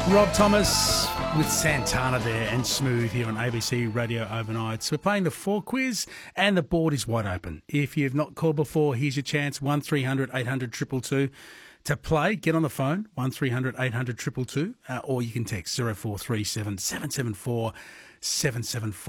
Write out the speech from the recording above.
Rob Thomas with Santana there and Smooth here on ABC Radio Overnight. So we're playing the 4 quiz and the board is wide open. If you've not called before, here's your chance, 1300 800 222 to play. Get on the phone, 1300 800 222, or you can text 0437 774 774.